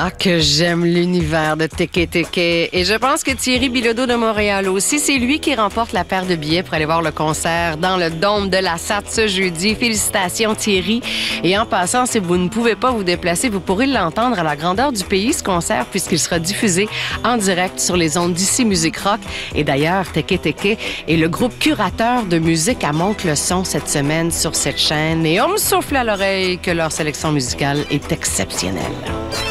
Ah, que j'aime l'univers de Teke Teke. Et je pense que Thierry Bilodeau de Montréal aussi, c'est lui qui remporte la paire de billets pour aller voir le concert dans le Dôme de la SAT ce jeudi. Félicitations Thierry. Et en passant, si vous ne pouvez pas vous déplacer, vous pourrez l'entendre à la grandeur du pays, ce concert, puisqu'il sera diffusé en direct sur les ondes d'ici Musique Rock. Et d'ailleurs, Teke Teke est le groupe curateur de musique à Monte-le-Son cette semaine sur cette chaîne. Et on me souffle à l'oreille que leur sélection musicale est exceptionnelle.